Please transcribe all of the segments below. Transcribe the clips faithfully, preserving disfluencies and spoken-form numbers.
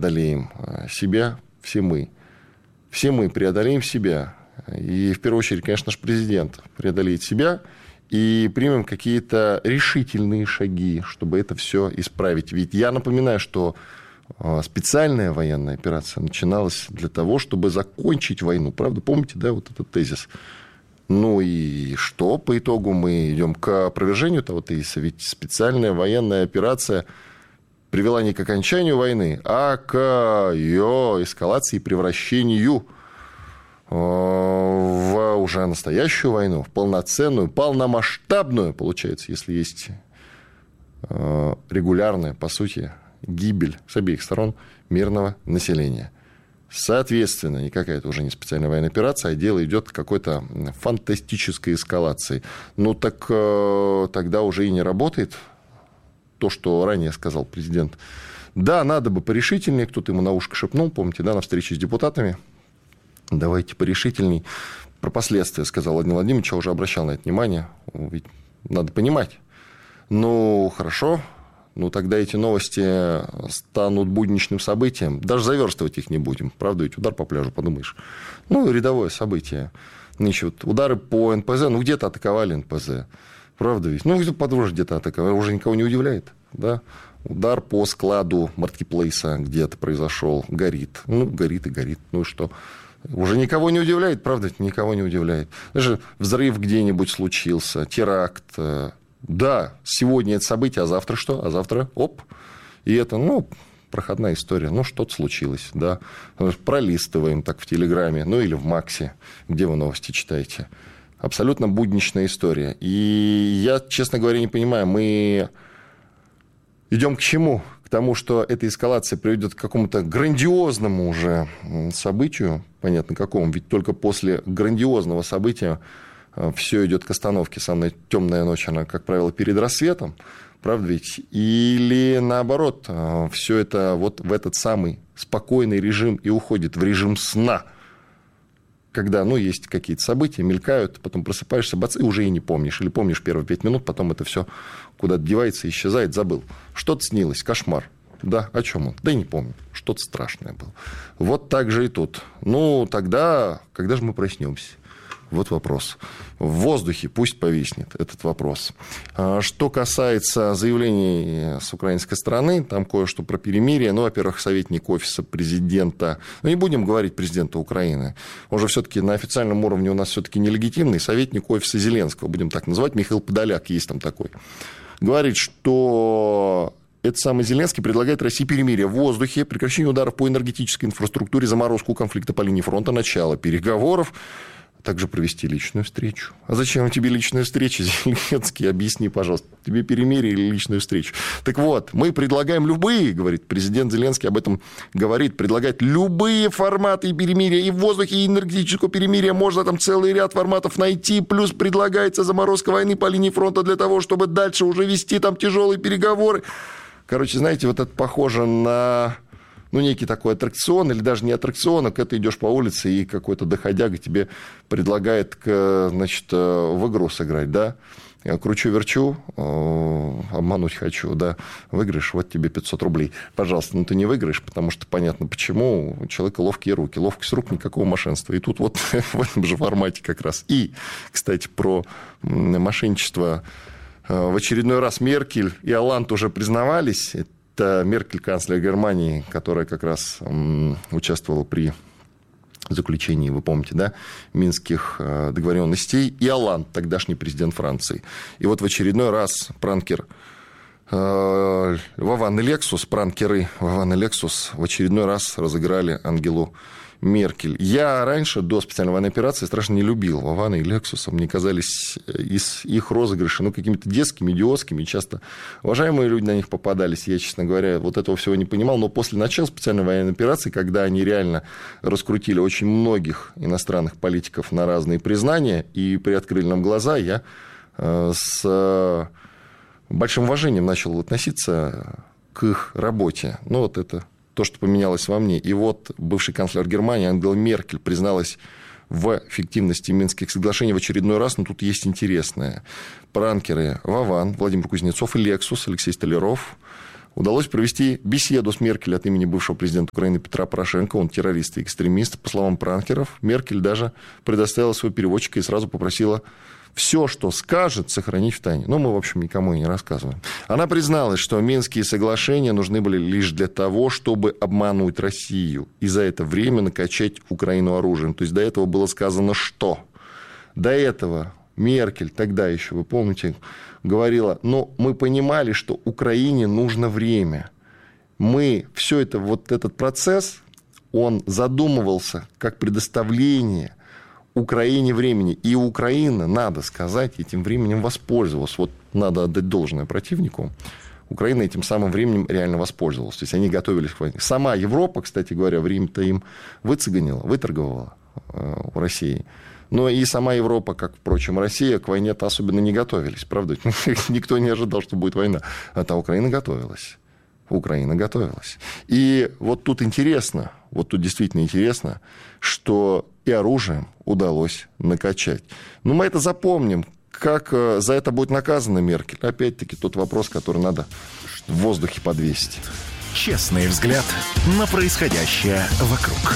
преодолеем себя, все мы. Все мы преодолеем себя. И в первую очередь, конечно, наш президент преодолеет себя и примем какие-то решительные шаги, чтобы это все исправить. Ведь я напоминаю, что специальная военная операция начиналась для того, чтобы закончить войну. Правда, помните, да, вот этот тезис? Ну и что по итогу? Мы идем к опровержению того тезиса. Ведь специальная военная операция привела не к окончанию войны, а к ее эскалации и превращению в уже настоящую войну, в полноценную, полномасштабную, получается, если есть регулярная, по сути, гибель с обеих сторон мирного населения. Соответственно, никакая это уже не специальная военная операция, а дело идет к какой-то фантастической эскалации. Ну так тогда уже и не работает то, что ранее сказал президент. Да, надо бы порешительнее, кто-то ему на ушко шепнул, помните, да, на встрече с депутатами. Давайте порешительней. Про последствия сказал Владимир Владимирович, я уже обращал на это внимание. Ведь надо понимать. Ну, хорошо. Ну, тогда эти новости станут будничным событием. Даже заверстывать их не будем. Правда, ведь удар по пляжу, подумаешь. Ну, рядовое событие. Значит, удары по эн пэ зэ. Ну, где-то атаковали эн пэ зэ. Правда ведь? Ну, подвоже где-то атаковали. Уже никого не удивляет. Да? Удар по складу маркетплейса где-то произошел. Горит. Ну, горит и горит. Ну, и что? Уже никого не удивляет, правда, никого не удивляет. Даже взрыв где-нибудь случился, теракт. Да, сегодня это событие, а завтра что? А завтра оп. И это, ну, проходная история. Ну, что-то случилось, да. Пролистываем так в Телеграме, ну, или в Максе, где вы новости читаете. Абсолютно будничная история. И я, честно говоря, не понимаю, мы идем к чему? К тому, что эта эскалация приведет к какому-то грандиозному уже событию, понятно какому, ведь только после грандиозного события все идет к остановке. Самая темная ночь, она, как правило, перед рассветом, правда ведь? Или наоборот, все это вот в этот самый спокойный режим и уходит в режим сна, когда, ну, есть какие-то события, мелькают, потом просыпаешься, бац, и уже и не помнишь. Или помнишь первые пять минут, потом это все куда-то девается, исчезает, забыл. Что-то снилось, кошмар. Да, о чем он? Да и не помню. Что-то страшное было. Вот так же и тут. Ну, тогда, когда же мы проснемся? Вот вопрос. В воздухе пусть повиснет этот вопрос. Что касается заявлений с украинской стороны, там кое-что про перемирие. Ну, во-первых, советник офиса президента, ну, не будем говорить президента Украины, он же все-таки на официальном уровне у нас все-таки нелегитимный, советник офиса Зеленского, будем так называть, Михаил Подоляк, есть там такой, говорит, что этот самый Зеленский предлагает России перемирие в воздухе, прекращение ударов по энергетической инфраструктуре, заморозку конфликта по линии фронта, начало переговоров, также провести личную встречу. А зачем тебе личная встреча, Зеленский? Объясни, пожалуйста. Тебе перемирие или личную встречу? Так вот, мы предлагаем любые, говорит президент Зеленский, об этом говорит, предлагает любые форматы перемирия и в воздухе, и энергетического перемирия. Можно там целый ряд форматов найти. Плюс предлагается заморозка войны по линии фронта для того, чтобы дальше уже вести там тяжелые переговоры. Короче, знаете, вот это похоже на... ну, некий такой аттракцион, или даже не аттракцион, а когда ты идешь по улице, и какой-то доходяга тебе предлагает, значит, в игру сыграть, да, я кручу-верчу, обмануть хочу, да, выиграешь, вот тебе пятьсот рублей. Пожалуйста, ну, ты не выиграешь, потому что понятно почему, у человека ловкие руки, ловкость рук, никакого мошеннства. И тут вот в этом же формате как раз. И, кстати, про мошенничество. В очередной раз Меркель и Олланд уже признавались. Это Меркель, канцлер Германии, которая как раз м, участвовала при заключении, вы помните, да, минских э, договоренностей, и Олланд, тогдашний президент Франции. И вот в очередной раз пранкер э, Вован и Лексус, пранкеры Вован и Лексус в очередной раз разыграли Ангелу Меркель. Я раньше, до специальной военной операции, страшно не любил Вована и Лексуса. Мне казались из их розыгрышей, ну, какими-то детскими, идиотскими. Часто уважаемые люди на них попадались. Я, честно говоря, вот этого всего не понимал. Но после начала специальной военной операции, когда они реально раскрутили очень многих иностранных политиков на разные признания и приоткрыли нам глаза, я с большим уважением начал относиться к их работе. Ну, вот это... то, что поменялось во мне. И вот бывший канцлер Германии Ангела Меркель призналась в фиктивности Минских соглашений в очередной раз. Но тут есть интересное. Пранкеры Вован, Владимир Кузнецов и Лексус, Алексей Столяров удалось провести беседу с Меркель от имени бывшего президента Украины Петра Порошенко. Он террорист и экстремист. По словам пранкеров, Меркель даже предоставила своего переводчика и сразу попросила все, что скажет, сохранить в тайне. Но мы, в общем, никому и не рассказываем. Она призналась, что Минские соглашения нужны были лишь для того, чтобы обмануть Россию и за это время накачать Украину оружием. То есть до этого было сказано что? До этого Меркель тогда еще, вы помните, говорила, но мы понимали, что Украине нужно время. Мы, все это, вот этот процесс, он задумывался как предоставление Украине времени. И Украина, надо сказать, этим временем воспользовалась. Вот надо отдать должное противнику. Украина этим самым временем реально воспользовалась. То есть они готовились к войне. Сама Европа, кстати говоря, время-то им выцеганила, выторговала у России. Но и сама Европа, как, впрочем, Россия, к войне-то особенно не готовились. Правда? Никто не ожидал, что будет война. А та Украина готовилась. Украина готовилась. И вот тут интересно, вот тут действительно интересно, что и оружием удалось накачать. Но мы это запомним. Как за это будет наказана Меркель? Опять-таки тот вопрос, который надо в воздухе подвесить. Честный взгляд на происходящее вокруг.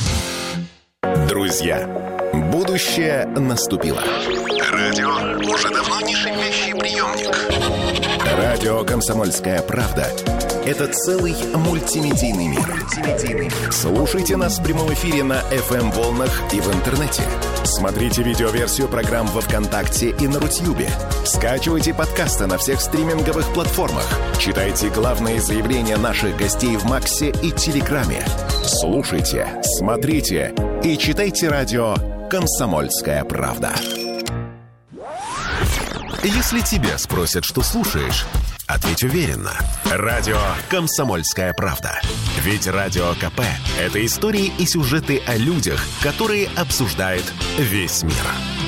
Друзья, будущее наступило. Радио уже давно не шипящий приемник. Радио «Комсомольская правда» — это целый мультимедийный мир. Слушайте нас в прямом эфире на эф эм-волнах и в интернете. Смотрите видеоверсию программ во ВКонтакте и на Рутьюбе. Скачивайте подкасты на всех стриминговых платформах. Читайте главные заявления наших гостей в Максе и Телеграме. Слушайте, смотрите и читайте радио «Комсомольская правда». Если тебя спросят, что слушаешь, ответь уверенно. Радио «Комсомольская правда». Ведь Радио КП – это истории и сюжеты о людях, которые обсуждает весь мир.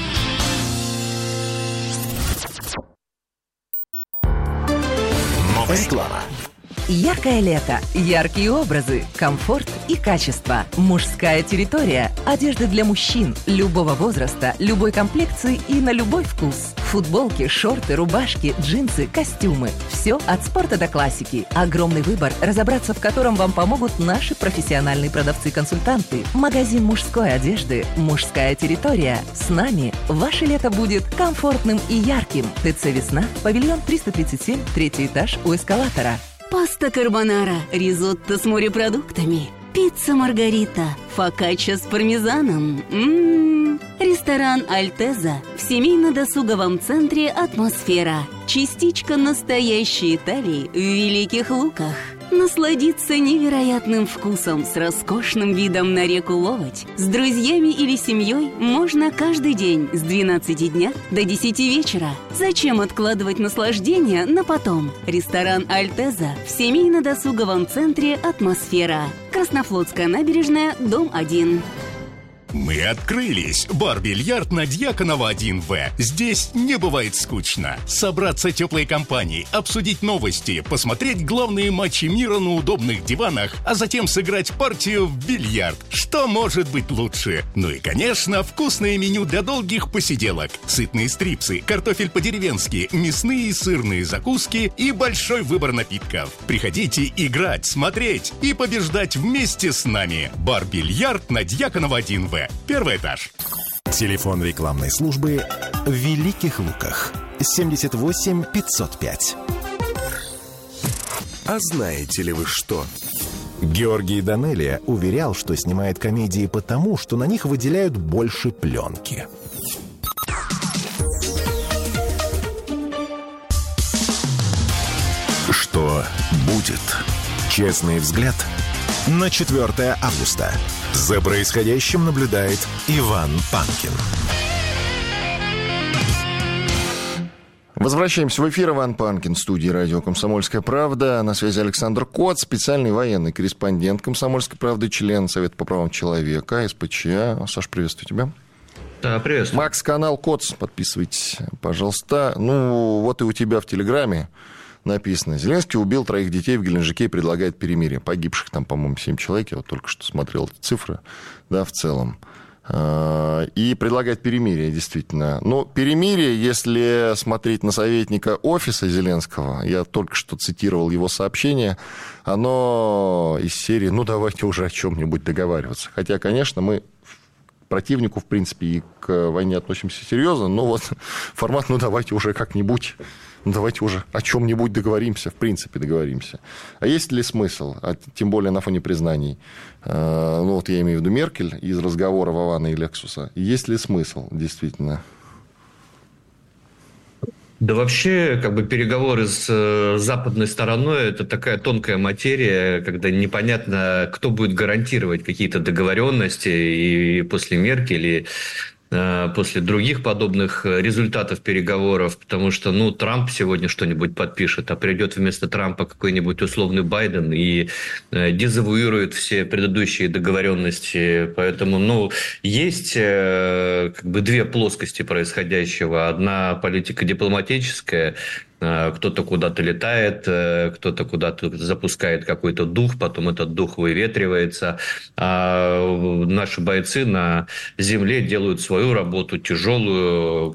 Реклама. Яркое лето, яркие образы, комфорт и качество. Мужская территория. Одежда для мужчин любого возраста, любой комплекции и на любой вкус. Футболки, шорты, рубашки, джинсы, костюмы. Все от спорта до классики. Огромный выбор, разобраться в котором вам помогут наши профессиональные продавцы-консультанты. Магазин мужской одежды «Мужская территория». С нами ваше лето будет комфортным и ярким. ТЦ «Весна», павильон триста тридцать семь, третий этаж у эскалатора. Паста карбонара, ризотто с морепродуктами, пицца маргарита, фокачча с пармезаном. М-м-м. Ресторан «Альтеза» в семейно-досуговом центре «Атмосфера». Частичка настоящей Италии в Великих Луках. Насладиться невероятным вкусом с роскошным видом на реку Ловоть с друзьями или семьей можно каждый день с двенадцати дня до десяти вечера. Зачем откладывать наслаждение на потом? Ресторан «Альтеза» в семейно-досуговом центре «Атмосфера». Краснофлотская набережная, дом один. Мы открылись. Бар-бильярд на Дьяконова один вэ. Здесь не бывает скучно. Собраться теплой компанией, обсудить новости, посмотреть главные матчи мира на удобных диванах, а затем сыграть партию в бильярд. Что может быть лучше? Ну и, конечно, вкусное меню для долгих посиделок. Сытные стрипсы, картофель по-деревенски, мясные и сырные закуски и большой выбор напитков. Приходите играть, смотреть и побеждать вместе с нами. Бар-бильярд на Дьяконова один вэ. Первый этаж. Телефон рекламной службы в Великих Луках. семьдесят восемь пятьсот пять. А знаете ли вы что? Георгий Данелия уверял, что снимает комедии потому, что на них выделяют больше пленки. Что будет? Честный взгляд на четвёртое августа. За происходящим наблюдает Иван Панкин. Возвращаемся в эфир. Иван Панкин, студии радио «Комсомольская правда». На связи Александр Коц, специальный военный корреспондент «Комсомольской правды», член Совета по правам человека, эс пэ че. Саш, приветствую тебя. Да, приветствую. Макс, канал Коц, подписывайтесь, пожалуйста. Ну, вот и у тебя в Телеграме написано: Зеленский убил троих детей в Геленджике и предлагает перемирие. Погибших там, по-моему, семь человек. Я вот только что смотрел эти цифры, да, в целом. и предлагает перемирие, действительно. Но перемирие, если смотреть на советника офиса Зеленского, я только что цитировал его сообщение, оно из серии «ну, давайте уже о чем-нибудь договариваться». Хотя, конечно, мы к противнику, в принципе, и к войне относимся серьезно, но вот формат «ну, давайте уже как-нибудь». Ну, давайте уже о чем-нибудь договоримся, в принципе, договоримся. А есть ли смысл, а тем более на фоне признаний, э, ну, вот я имею в виду Меркель из разговора Вована и Лексуса, есть ли смысл, действительно? Да вообще, как бы переговоры с э, западной стороной – это такая тонкая материя, когда непонятно, кто будет гарантировать какие-то договоренности и после Меркель, и после других подобных результатов переговоров, потому что, ну, Трамп сегодня что-нибудь подпишет, а придет вместо Трампа какой-нибудь условный Байден и дезавуирует все предыдущие договоренности. Поэтому, ну, есть как бы две плоскости происходящего. Одна политика дипломатическая, кто-то куда-то летает, кто-то куда-то запускает какой-то дух, потом этот дух выветривается. А наши бойцы на земле делают свою работу, тяжелую,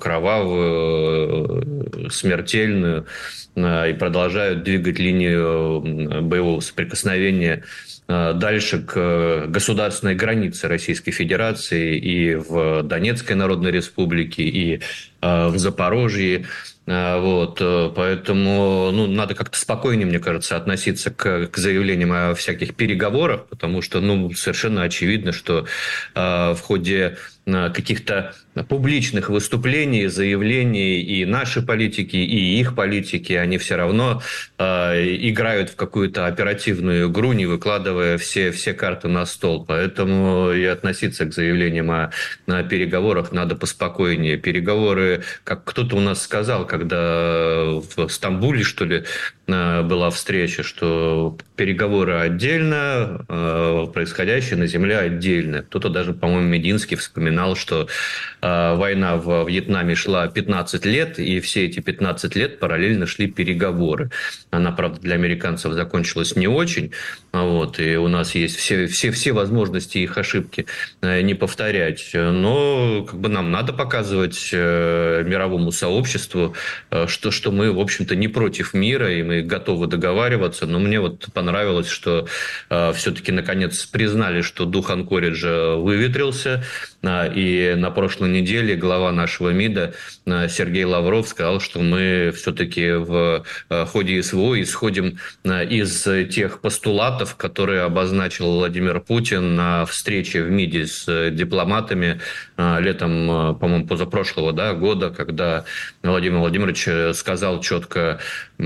кровавую, смертельную, и продолжают двигать линию боевого соприкосновения дальше к государственной границе Российской Федерации и в Донецкой Народной Республике, и в Запорожье. Вот, поэтому, ну, надо как-то спокойнее, мне кажется, относиться к, к заявлениям о всяких переговорах, потому что, ну, совершенно очевидно, что э, в ходе э, каких-то публичных выступлений, заявлений и наши политики, и их политики, они все равно э, играют в какую-то оперативную игру, не выкладывая все, все карты на стол. Поэтому и относиться к заявлениям о, о переговорах надо поспокойнее. Переговоры, как кто-то у нас сказал, когда в Стамбуле, что ли, была встреча, что переговоры отдельно, происходящее на земле отдельно. Кто-то даже, по-моему, Мединский вспоминал, что война в Вьетнаме шла пятнадцать лет, и все эти пятнадцать лет параллельно шли переговоры. Она, правда, для американцев закончилась не очень, вот, и у нас есть все, все, все возможности их ошибки не повторять. Но как бы нам надо показывать мировому сообществу, что, что мы, в общем-то, не против мира, и мы готовы договариваться. Но мне вот понравилось, что э, все-таки, наконец, признали, что дух Анкориджа выветрился. Э, и на прошлой неделе глава нашего МИДа э, Сергей Лавров сказал, что мы все-таки в э, ходе СВО исходим э, из тех постулатов, которые обозначил Владимир Путин на встрече в МИДе с э, дипломатами э, летом, э, по-моему, позапрошлого, да, года, когда Владимир Владимирович сказал четко,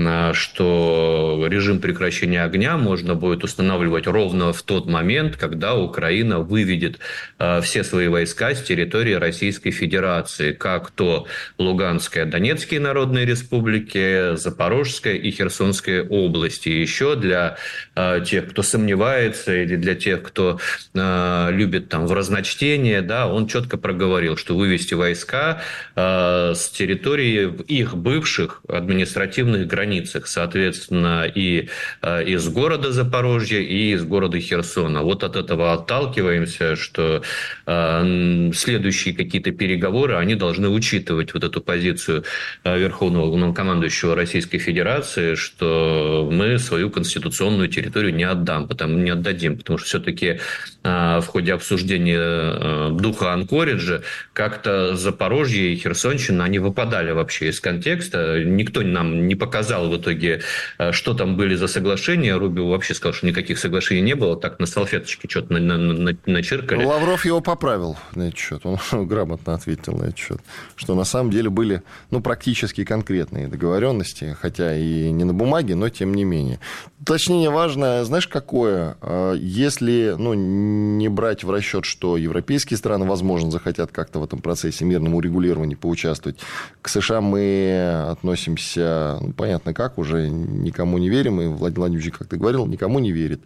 что режим прекращения огня можно будет устанавливать ровно в тот момент, когда Украина выведет все свои войска с территории Российской Федерации, как то Луганская, Донецкие народные республики, Запорожская и Херсонская области. Еще для тех, кто сомневается, или для тех, кто любит там в разночтение, да, он четко проговорил, что вывести войска с территории их бывших административных границах, соответственно, и э, из города Запорожья, и из города Херсона. Вот от этого отталкиваемся, что э, следующие какие-то переговоры, они должны учитывать вот эту позицию э, Верховного главнокомандующего Российской Федерации, что мы свою конституционную территорию не отдам, потому, не отдадим, потому что все-таки э, в ходе обсуждения э, духа Анкориджа как-то Запорожье и Херсонщина, они выпадали вообще из контекста. Никто нам не показал в итоге, что там были за соглашения. Рубио вообще сказал, что никаких соглашений не было. Так на салфеточке что-то на, на, на, начиркали. Лавров его поправил на этот счет. Он грамотно ответил на этот счет. Что на самом деле были, ну, практически конкретные договоренности. Хотя и не на бумаге, но тем не менее. Уточнение важное, знаешь, какое? Если, ну, не брать в расчет, что европейские страны, возможно, захотят как-то в этом процессе мирного урегулирования поучаствовать, к США мы относимся, ну, понятно как, уже никому не верим, и Владимир Владимирович, как ты говорил, никому не верит.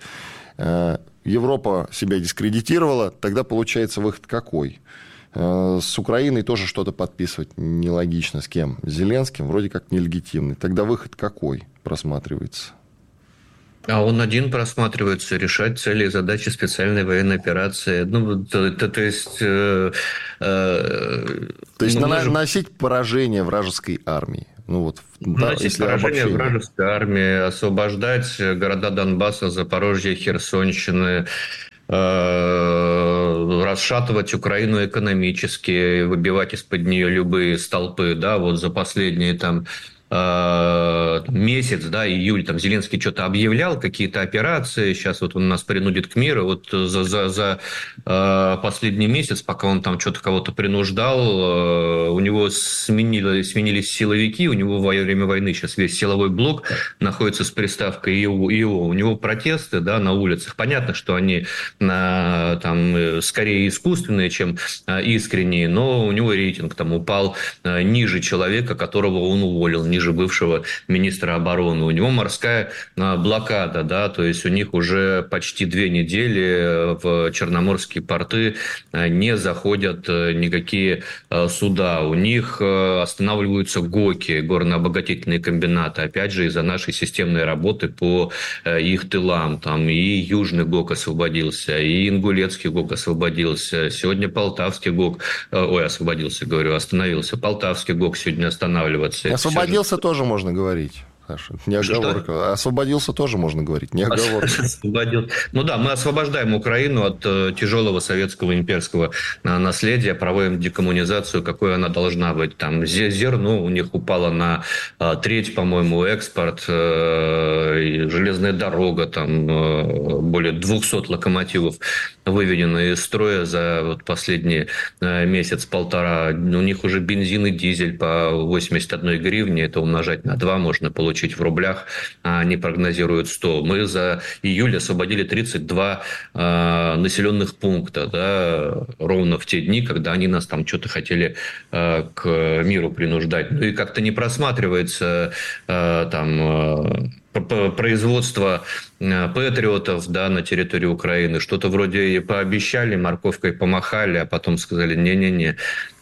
Европа себя дискредитировала, тогда получается выход какой? С Украиной тоже что-то подписывать нелогично. С кем? С Зеленским? Вроде как нелегитимный. Тогда выход какой просматривается? А он один просматривается, решать цели и задачи специальной военной операции. Ну, то, то, то есть... Э, э, то есть, ну, наносить можем... поражение вражеской армии. Ну, вот, да, наносить поражение вражеской армии, освобождать города Донбасса, Запорожья, Херсонщины, расшатывать Украину экономически, выбивать из-под нее любые столпы, да, вот за последние там месяц, да, июль, там Зеленский что-то объявлял, какие-то операции, сейчас вот он нас принудит к миру, вот за, за, за э, последний месяц, пока он там что-то кого-то принуждал, э, у него сменили, сменились силовики, у него во время войны сейчас весь силовой блок находится с приставкой ИО, ИО. У него протесты, да, на улицах, понятно, что они э, там скорее искусственные, чем э, искренние, но у него рейтинг там упал э, ниже человека, которого он уволил, ниже бывшего министра обороны. У него морская блокада, да, то есть у них уже почти две недели в черноморские порты не заходят никакие суда. У них останавливаются ГОКи, горно-обогатительные комбинаты, опять же, из-за нашей системной работы по их тылам. Там и Южный ГОК освободился, и Ингулецкий ГОК освободился. Сегодня Полтавский ГОК, ой, освободился, говорю, остановился. Полтавский ГОК сегодня останавливается. Освободился тоже можно говорить. Саша, не оговорка. Что? Освободился тоже можно говорить, не оговорка. Освободил. Ну да, мы освобождаем Украину от тяжелого советского имперского наследия, проводим декоммунизацию, какой она должна быть. Там зерно у них упало на треть, по-моему, экспорт, железная дорога, там более двухсот локомотивов выведено из строя за вот последний месяц-полтора. У них уже бензин и дизель по восемьдесят одной гривне, это умножать на два можно получить в рублях, а они прогнозируют сто. Мы за июль освободили тридцать два э, населенных пункта, да, ровно в те дни, когда они нас там что-то хотели э, к миру принуждать. Ну и как-то не просматривается э, там... Э, производство патриотов, да, на территории Украины. Что-то вроде пообещали, морковкой помахали, а потом сказали, не-не-не,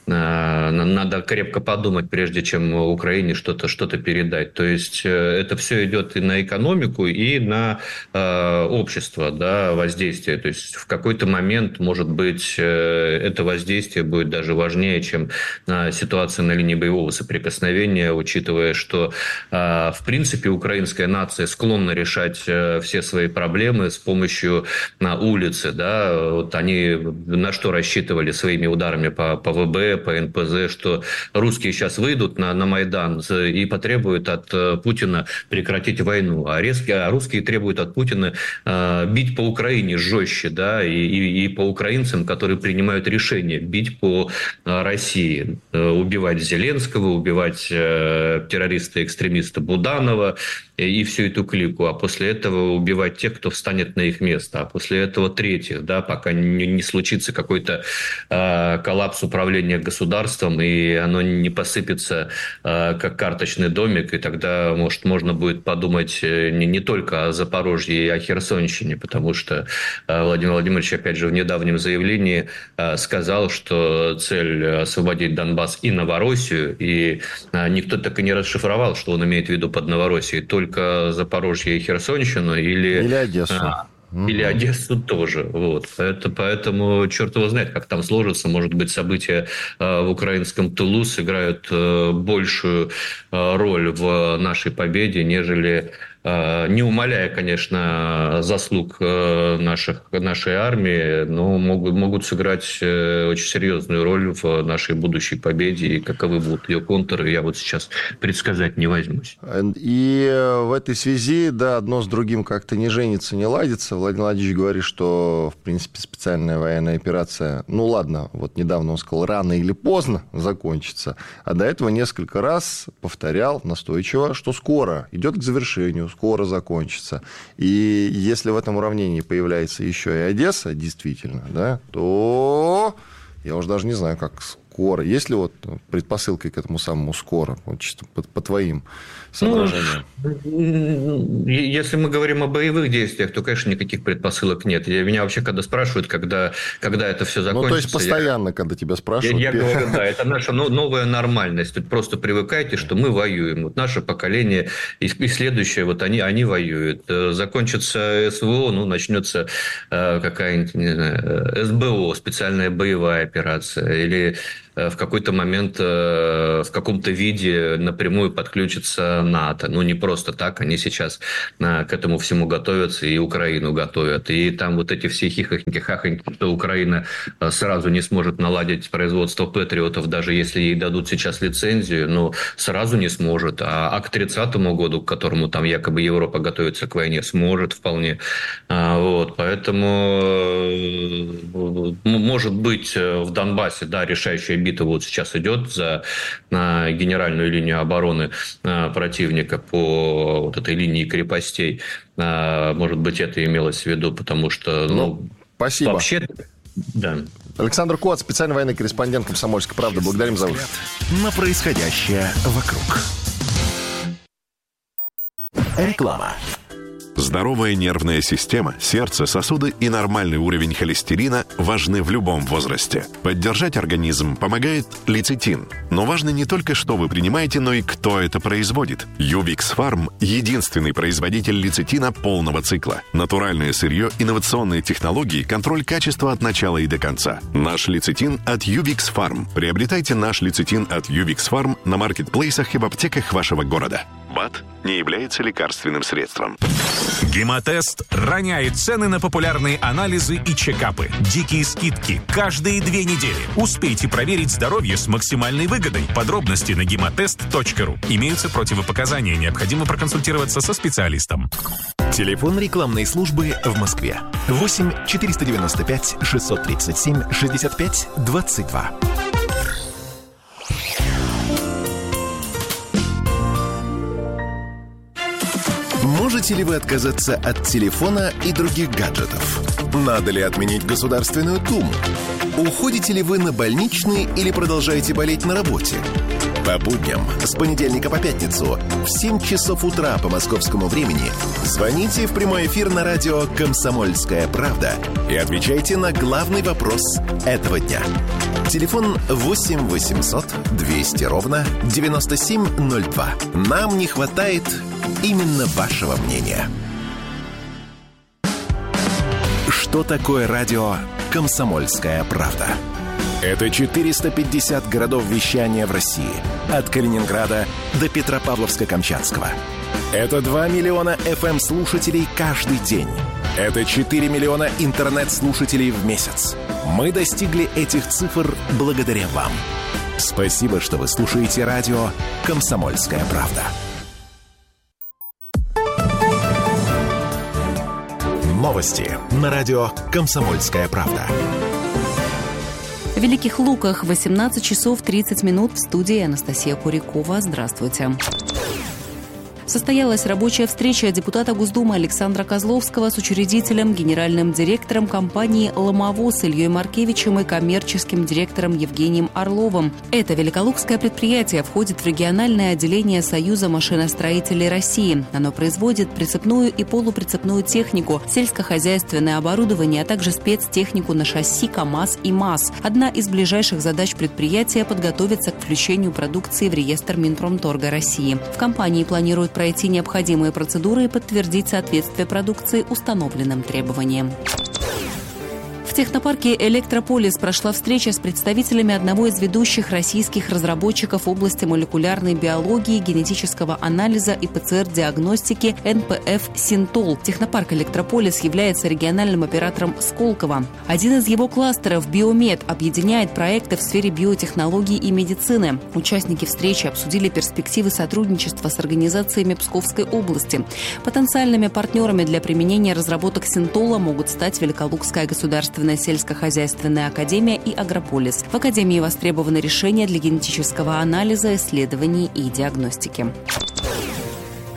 надо крепко подумать, прежде чем Украине что-то, что-то передать. То есть это все идет и на экономику, и на э, общество, да, воздействие. То есть в какой-то момент, может быть, это воздействие будет даже важнее, чем э, ситуация на линии боевого соприкосновения, учитывая, что э, в принципе украинская нация склонна решать э, все свои проблемы с помощью э, улицы. Да. Вот они на что рассчитывали своими ударами по, по ВБ, по эн пэ зэ, что русские сейчас выйдут на, на Майдан и потребуют от Путина прекратить войну, а, резкие, а русские требуют от Путина э, бить по Украине жестче, да, и, и, и по украинцам, которые принимают решение бить по э, России, э, убивать Зеленского, убивать э, террориста-экстремиста Буданова и всю эту клику, а после этого убивать тех, кто встанет на их место, а после этого третьих, да, пока не, не случится какой-то э, коллапс управления государством, и оно не посыпется э, как карточный домик, и тогда, может, можно будет подумать не, не только о Запорожье и о Херсонщине, потому что э, Владимир Владимирович, опять же, в недавнем заявлении э, сказал, что цель освободить Донбасс и Новороссию, и э, никто так и не расшифровал, что он имеет в виду под Новороссией, только Запорожье и Херсонщину, или... Или Одессу. А, Или Одессу тоже. Вот. Поэтому, поэтому черт его знает, как там сложится. Может быть, события в украинском тылу сыграют большую роль в нашей победе, нежели... Не умаляя, конечно, заслуг наших, нашей армии, но могут, могут сыграть очень серьезную роль в нашей будущей победе. И каковы будут ее контуры, я вот сейчас предсказать не возьмусь. И в этой связи, да, одно с другим как-то не женится, не ладится. Владимир Владимирович говорит, что, в принципе, специальная военная операция, ну ладно, вот недавно он сказал, рано или поздно закончится. А до этого несколько раз повторял настойчиво, что скоро идет к завершению, скоро закончится. И если в этом уравнении появляется еще и Одесса, действительно, да, то я уже даже не знаю, как, скоро? Есть ли вот предпосылкой к этому самому скоро? Вот чисто по, по твоим соображениям. Ну, если мы говорим о боевых действиях, то, конечно, никаких предпосылок нет. Я, меня вообще, когда спрашивают, когда, когда это все закончится... Ну, то есть, постоянно, я, когда тебя спрашивают... Я, я говорю, да, это наша новая нормальность. Тут просто привыкайте, что мы воюем. Вот наше поколение и, и следующее, вот они, они воюют. Закончится СВО, ну, начнется э, какая-нибудь, не знаю, СБО, специальная боевая операция, или в какой-то момент в каком-то виде напрямую подключится НАТО. Ну, не просто так, они сейчас к этому всему готовятся и Украину готовят. И там вот эти все хихоньки-хахоньки, что Украина сразу не сможет наладить производство патриотов, даже если ей дадут сейчас лицензию, ну, сразу не сможет. А к тридцатому году, к которому там якобы Европа готовится к войне, сможет вполне. Вот, поэтому, может быть, в Донбассе, да, решающая битва вот сейчас идет за на генеральную линию обороны а, противника по вот этой линии крепостей. А, может быть, это имелось в виду, потому что... Ну, ну спасибо. Вообще, да. Александр Коц, специальный военный корреспондент «Комсомольской правды». Благодарим за выход. На происходящее вокруг. Реклама. Здоровая нервная система, сердце, сосуды и нормальный уровень холестерина важны в любом возрасте. Поддержать организм помогает лецитин. Но важно не только, что вы принимаете, но и кто это производит. Ювикс Фарм – единственный производитель лецитина полного цикла. Натуральное сырье, инновационные технологии, контроль качества от начала и до конца. Наш лецитин от Ювикс Фарм. Приобретайте наш лецитин от Ювикс Фарм на маркетплейсах и в аптеках вашего города. БАД не является лекарственным средством. Гемотест роняет цены на популярные анализы и чекапы. Дикие скидки каждые две недели. Успейте проверить здоровье с максимальной выгодой. Подробности на гемотест точка ру. Имеются противопоказания. Необходимо проконсультироваться со специалистом. Телефон рекламной службы в Москве. восемь четыреста девяносто пять шестьсот тридцать семь шестьдесят пять двадцать два. Можете ли вы отказаться от телефона и других гаджетов? Надо ли отменить Государственную Думу? Уходите ли вы на больничный или продолжаете болеть на работе? По будням с понедельника по пятницу в семь часов утра по московскому времени звоните в прямой эфир на радио «Комсомольская правда» и отвечайте на главный вопрос этого дня. Телефон восемь восемьсот двести ровно девяносто семь ноль два. Нам не хватает именно вашего мнения. Что такое радио «Комсомольская правда»? Это четыреста пятьдесят городов вещания в России. От Калининграда до Петропавловска-Камчатского. Это два миллиона эф эм-слушателей каждый день. Это четыре миллиона интернет-слушателей в месяц. Мы достигли этих цифр благодаря вам. Спасибо, что вы слушаете радио «Комсомольская правда». Новости на радио «Комсомольская правда». В Великих Луках восемнадцать часов тридцать минут. В студии Анастасия Курякова. Здравствуйте. Состоялась рабочая встреча депутата Госдумы Александра Козловского с учредителем, генеральным директором компании «Ломовоз» Ильей Маркевичем и коммерческим директором Евгением Орловым. Это великолукское предприятие входит в региональное отделение Союза машиностроителей России. Оно производит прицепную и полуприцепную технику, сельскохозяйственное оборудование, а также спецтехнику на шасси КАМАЗ и МАЗ. Одна из ближайших задач предприятия – подготовиться к включению продукции в реестр Минпромторга России. В компании планируют пройти необходимые процедуры и подтвердить соответствие продукции установленным требованиям. В технопарке «Электрополис» прошла встреча с представителями одного из ведущих российских разработчиков в области молекулярной биологии, генетического анализа и ПЦР-диагностики эн пэ эф «Синтол». Технопарк «Электрополис» является региональным оператором Сколково. Один из его кластеров «Биомед» объединяет проекты в сфере биотехнологий и медицины. Участники встречи обсудили перспективы сотрудничества с организациями Псковской области. Потенциальными партнерами для применения разработок «Синтола» могут стать Великолукская государственная сельскохозяйственная академия и Агрополис. В академии востребованы решения для генетического анализа, исследований и диагностики.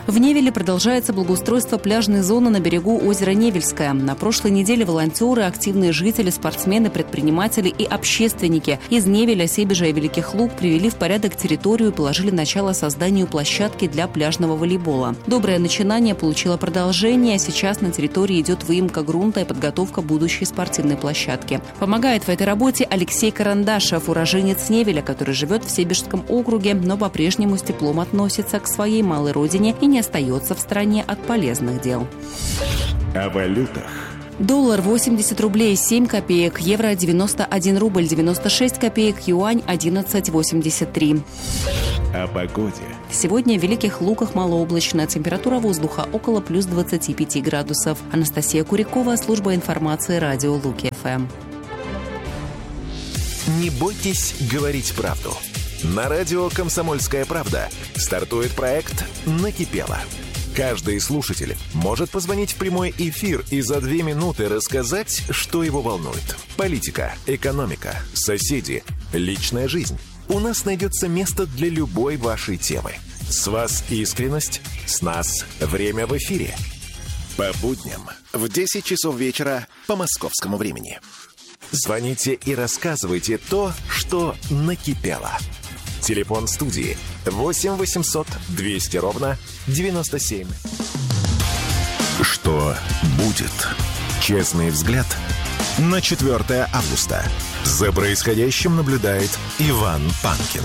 В Невеле продолжается благоустройство пляжной зоны на берегу озера Невельское. На прошлой неделе волонтеры, активные жители, спортсмены, предприниматели и общественники из Невеля, Себежа и Великих Луг привели в порядок территорию и положили начало созданию площадки для пляжного волейбола. Доброе начинание получило продолжение. Сейчас на территории идет выемка грунта и подготовка будущей спортивной площадки. Помогает в этой работе Алексей Карандашев, уроженец Невеля, который живет в Себежском округе, но по-прежнему с теплом относится к своей малой родине и не остается в стороне от полезных дел. О валютах. Доллар восемьдесят рублей семь копеек, евро девяносто один рубль девяносто шесть копеек, юань одиннадцать восемьдесят три. О погоде. Сегодня в Великих Луках малооблачно, температура воздуха около плюс двадцати пяти градусов. Анастасия Курякова, служба информации радио Луки-ФМ. Не бойтесь говорить правду. На радио «Комсомольская правда» стартует проект «Накипело». Каждый слушатель может позвонить в прямой эфир и за две минуты рассказать, что его волнует. Политика, экономика, соседи, личная жизнь. У нас найдется место для любой вашей темы. С вас искренность, с нас время в эфире. По будням в десять часов вечера по московскому времени. Звоните и рассказывайте то, что накипело. Телефон студии восемь восемьсот двести ровно девяносто семь. Что будет? Честный взгляд на четвёртое августа. За происходящим наблюдает Иван Панкин.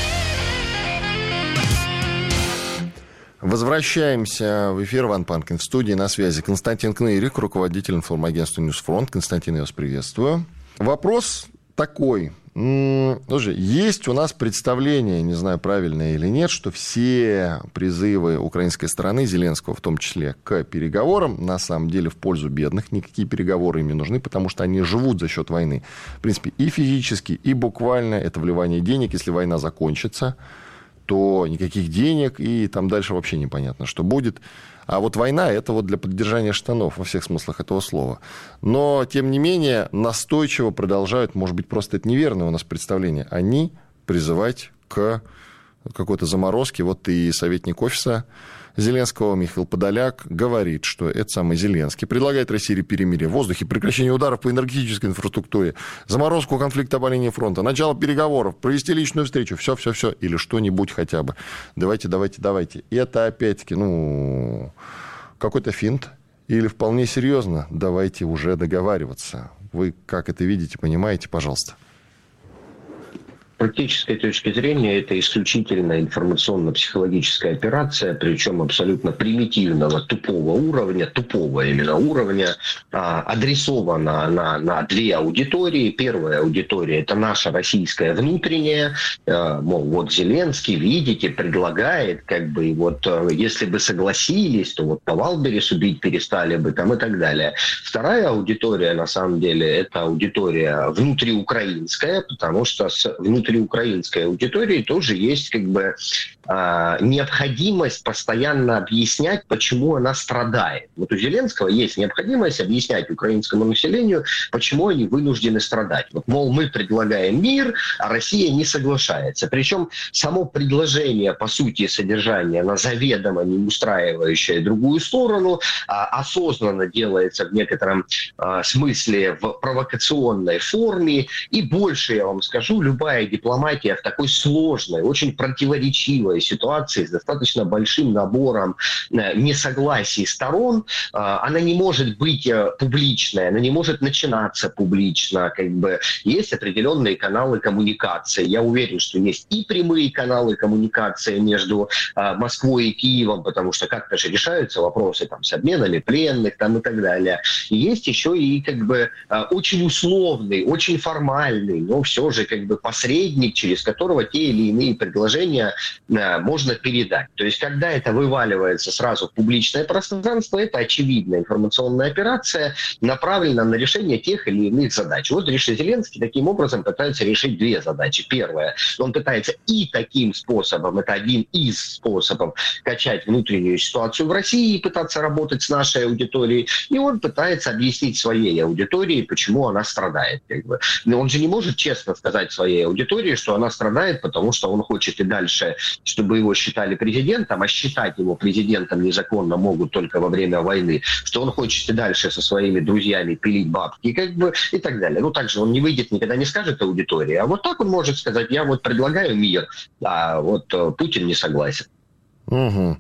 Возвращаемся в эфир. Иван Панкин в студии, на связи Константин Кнырик, руководитель информагентства «Ньюсфронт». Константин, я вас приветствую. Вопрос такой. Слушай, есть у нас представление, не знаю, правильное или нет, что все призывы украинской стороны, Зеленского в том числе, к переговорам, на самом деле в пользу бедных. Никакие переговоры им не нужны, потому что они живут за счет войны. В принципе, и физически, и буквально это вливание денег. Если война закончится, то никаких денег, и там дальше вообще непонятно, что будет. А вот война – это вот для поддержания штанов во всех смыслах этого слова. Но, тем не менее, настойчиво продолжают, может быть, просто это неверное у нас представление, они призывать к какой-то заморозке. Вот и советник офиса Зеленского Михаил Подоляк говорит, что это самый Зеленский предлагает России перемирие в воздухе, прекращение ударов по энергетической инфраструктуре, заморозку конфликта по линии фронта, начало переговоров, провести личную встречу, все-все-все, или что-нибудь хотя бы. Давайте, давайте, давайте. И это опять-таки, ну, какой-то финт или вполне серьезно, давайте уже договариваться. Вы как это видите, понимаете, пожалуйста? С практической точки зрения это исключительно информационно-психологическая операция, причем абсолютно примитивного, тупого уровня, тупого именно уровня, а, адресована на, на две аудитории. Первая аудитория – это наша российская внутренняя, а, мол, вот Зеленский, видите, предлагает, как бы, вот, если бы согласились, то вот по Валбересу бить перестали бы, там и так далее. Вторая аудитория, на самом деле, это аудитория внутриукраинская, потому что с внутри внутриукраинской аудитории тоже есть как бы э, необходимость постоянно объяснять, почему она страдает. Вот у Зеленского есть необходимость объяснять украинскому населению, почему они вынуждены страдать. Вот, мол, мы предлагаем мир, а Россия не соглашается. Причем само предложение, по сути, содержания, оно заведомо не устраивающее другую сторону, а, осознанно делается в некотором а, смысле в провокационной форме. И больше, я вам скажу, любая дипломатия в такой сложной, очень противоречивой ситуации с достаточно большим набором несогласий сторон, она не может быть публичной, она не может начинаться публично. Как бы есть определенные каналы коммуникации. Я уверен, что есть и прямые каналы коммуникации между Москвой и Киевом, потому что как-то же решаются вопросы там, с обменами пленных там, и так далее. И есть еще и как бы очень условный, очень формальный, но все же как бы посредник, через которого те или иные предложения э, можно передать. То есть, когда это вываливается сразу в публичное пространство, это очевидная информационная операция, направлена на решение тех или иных задач. Вот Зеленский таким образом пытается решить две задачи. Первое, он пытается и таким способом, это один из способов, качать внутреннюю ситуацию в России и пытаться работать с нашей аудиторией, и он пытается объяснить своей аудитории, почему она страдает. Как бы. Но он же не может честно сказать своей аудитории, аудитории, что она страдает, потому что он хочет и дальше, чтобы его считали президентом, а считать его президентом незаконно могут только во время войны, что он хочет и дальше со своими друзьями пилить бабки, как бы, и так далее. Ну, также он не выйдет, никогда не скажет аудитории, а вот так он может сказать: я вот предлагаю мир, а вот Путин не согласен. Угу.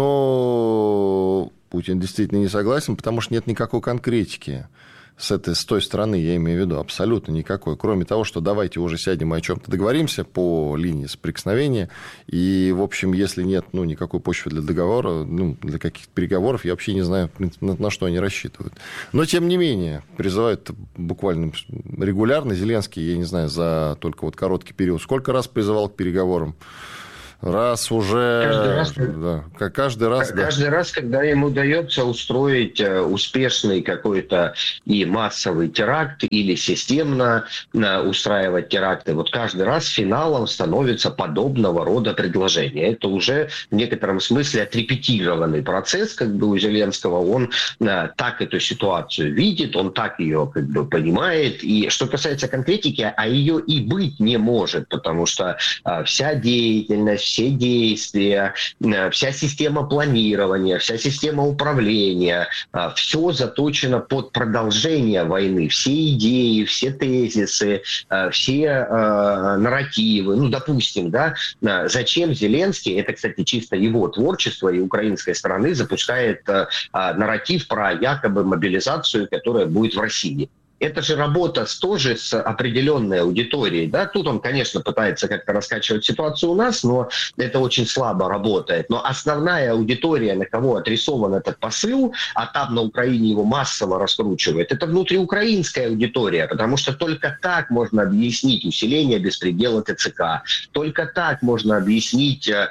Но Путин действительно не согласен, потому что нет никакой конкретики с этой, с той стороны, я имею в виду, абсолютно никакой. Кроме того, что давайте уже сядем и о чем-то договоримся по линии соприкосновения. И, в общем, если нет ну, никакой почвы для договора, ну, для каких-то переговоров, я вообще не знаю, на, на что они рассчитывают. Но, тем не менее, призывают буквально регулярно. Зеленский, я не знаю, за только вот короткий период, сколько раз призывал к переговорам? Раз уже... Каждый раз, да, каждый раз, каждый да. раз, когда ему удается устроить успешный какой-то и массовый теракт, или системно устраивать теракты, вот каждый раз финалом становится подобного рода предложение. Это уже в некотором смысле отрепетированный процесс, как бы у Зеленского. Он так эту ситуацию видит, он так ее как бы понимает. И что касается конкретики, а ее и быть не может, потому что вся деятельность, все действия, вся система планирования, вся система управления, все заточено под продолжение войны. Все идеи, все тезисы, все нарративы. Ну, допустим, да, зачем Зеленский, это, кстати, чисто его творчество и украинской стороны, запускает нарратив про якобы мобилизацию, которая будет в России. Это же работа тоже с определенной аудиторией. Да? Тут он, конечно, пытается как-то раскачивать ситуацию у нас, но это очень слабо работает. Но основная аудитория, на кого адресован этот посыл, а там на Украине его массово раскручивает, это внутриукраинская аудитория, потому что только так можно объяснить усиление беспредела ТЦК, только так можно объяснить э,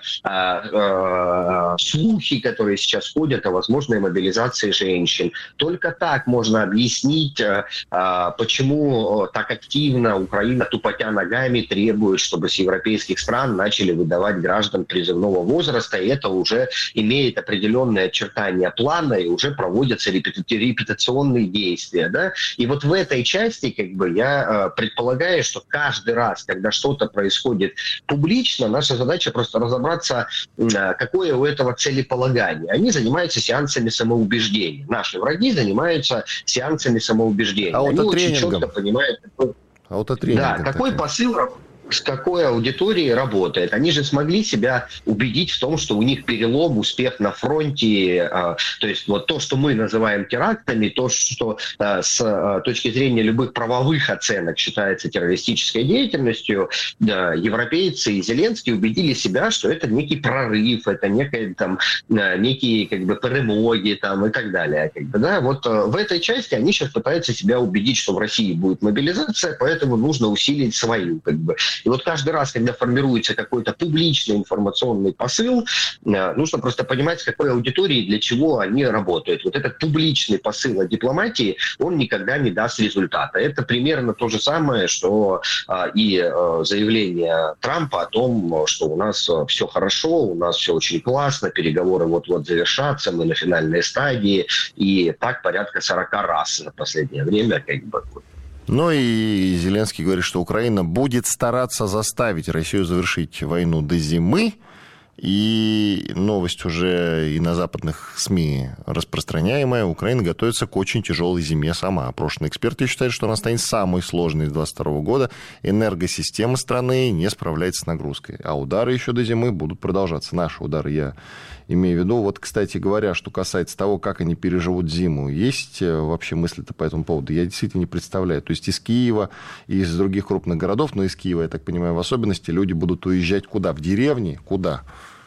э, слухи, которые сейчас ходят о возможной мобилизации женщин, только так можно объяснить э, почему так активно Украина, тупотя ногами, требует, чтобы с европейских стран начали выдавать граждан призывного возраста, и это уже имеет определенные очертания плана, и уже проводятся репетиционные действия. Да? И вот в этой части как бы, я предполагаю, что каждый раз, когда что-то происходит публично, наша задача просто разобраться, какое у этого целеполагание. Они занимаются сеансами самоубеждения. Наши враги занимаются сеансами самоубеждения. Они очень четко понимают, какой, да, какой посыл, с какой аудиторией работает. Они же смогли себя убедить в том, что у них перелом, успех на фронте. То есть вот то, что мы называем терактами, то, что с точки зрения любых правовых оценок считается террористической деятельностью, европейцы и Зеленский убедили себя, что это некий прорыв, это некие, там, некие как бы, перемоги там, и так далее. Как бы, да? Вот в этой части они сейчас пытаются себя убедить, что в России будет мобилизация, поэтому нужно усилить свою. Как бы. И вот каждый раз, когда формируется какой-то публичный информационный посыл, нужно просто понимать, с какой аудиторией, для чего они работают. Вот этот публичный посыл о дипломатии, он никогда не даст результата. Это примерно то же самое, что и заявление Трампа о том, что у нас все хорошо, у нас все очень классно, переговоры вот-вот завершатся, мы на финальной стадии, и так порядка сорок раз за последнее время как бы. Ну и Зеленский говорит, что Украина будет стараться заставить Россию завершить войну до зимы. И новость уже и на западных СМИ распространяемая. Украина готовится к очень тяжелой зиме сама. Прошлые эксперты считают, что она станет самой сложной с двадцать второго года. Энергосистема страны не справляется с нагрузкой. А удары еще до зимы будут продолжаться. Наши удары, я имею в виду. Вот, кстати говоря, что касается того, как они переживут зиму, есть вообще мысли-то по этому поводу? Я действительно не представляю. То есть из Киева и из других крупных городов, но из Киева, я так понимаю, в особенности, люди будут уезжать куда? В деревни? Куда?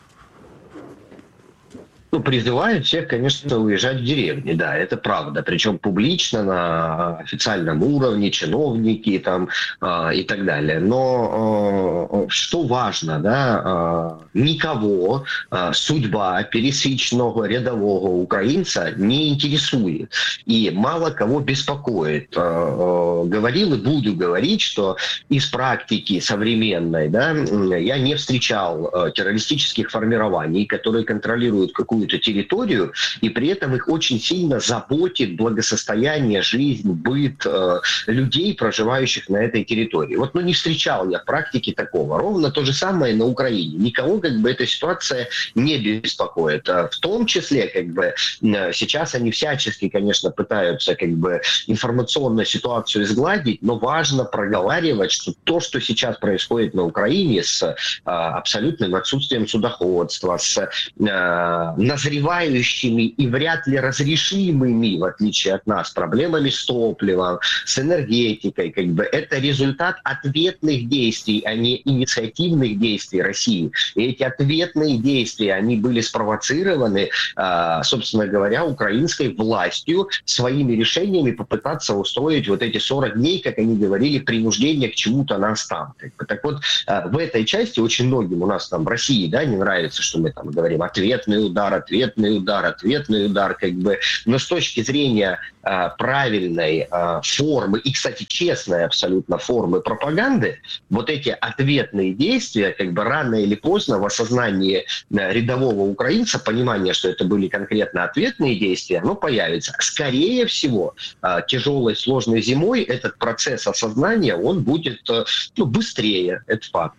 Ну, призывают всех, конечно, уезжать в деревни, да, это правда. Причем публично, на официальном уровне, чиновники там, э, и так далее. Но э, что важно, да, э, никого э, судьба пересечного рядового украинца не интересует. И мало кого беспокоит. Э, э, говорил и буду говорить, что из практики современной, да, я не встречал э, террористических формирований, которые контролируют какую какую-то территорию, и при этом их очень сильно заботит благосостояние, жизнь, быт э, людей, проживающих на этой территории. Вот, ну, не встречал я практики такого. Ровно то же самое на Украине. Никого, как бы, эта ситуация не беспокоит. В том числе, как бы, сейчас они всячески, конечно, пытаются, как бы, информационную ситуацию сгладить, но важно проговаривать, что то, что сейчас происходит на Украине с а, абсолютным отсутствием судоходства, с а, назревающими и вряд ли разрешимыми, в отличие от нас, проблемами с топливом, с энергетикой, как бы, это результат ответных действий, а не инициативных действий России. И эти ответные действия, они были спровоцированы, а, собственно говоря, украинской властью своими решениями попытаться устроить вот эти сорок дней, как они говорили, принуждение к чему-то нас там. Так вот, в этой части очень многим у нас там в России, да, не нравится, что мы там говорим ответный удар, ответный удар, ответный удар, как бы. Но с точки зрения а, правильной а, формы и, кстати, честной абсолютно формы пропаганды, вот эти ответные действия, как бы рано или поздно в осознании а, рядового украинца, понимание, что это были конкретно ответные действия, оно появится. Скорее всего, а, тяжелой, сложной зимой этот процесс осознания, он будет, ну, быстрее, это факт.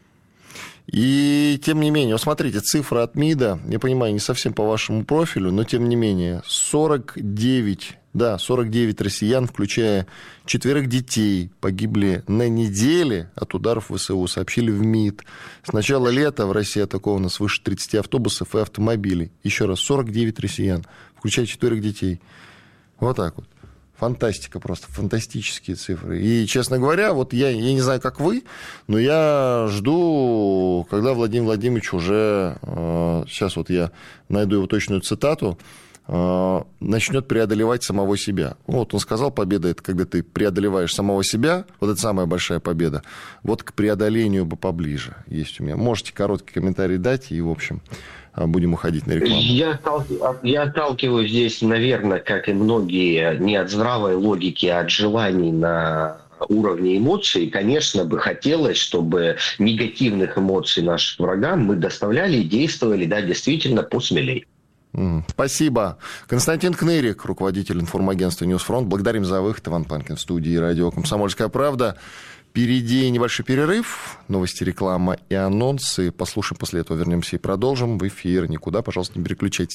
И, тем не менее, вот смотрите, цифра от МИДа, я понимаю, не совсем по вашему профилю, но, тем не менее, сорок девять, да, сорок девять россиян, включая четверых детей, погибли на неделе от ударов ВСУ, сообщили в МИД. С начала лета в России атаковано свыше тридцати автобусов и автомобилей. Еще раз, сорок девять россиян, включая четверых детей. Вот так вот. Фантастика просто, фантастические цифры. И, честно говоря, вот я, я не знаю, как вы, но я жду, когда Владимир Владимирович уже, э, сейчас вот я найду его точную цитату, э, начнет преодолевать самого себя. Вот он сказал, победа – это когда ты преодолеваешь самого себя, вот это самая большая победа. Вот к преодолению бы поближе есть у меня. Можете короткий комментарий дать, и, в общем, будем уходить на рекламу. Я, я отталкиваюсь здесь, наверное, как и многие, не от здравой логики, а от желаний на уровне эмоций. Конечно, бы хотелось, чтобы негативных эмоций нашим врагам мы доставляли и действовали, да, действительно посмелее. Спасибо. Константин Кнырик, руководитель информагентства «Ньюсфронт». Благодарим за выход. Иван Панкин в студии радио «Комсомольская правда». Впереди небольшой перерыв, новости, реклама и анонсы. Послушаем, после этого вернемся и продолжим в эфир. Никуда, пожалуйста, не переключайтесь.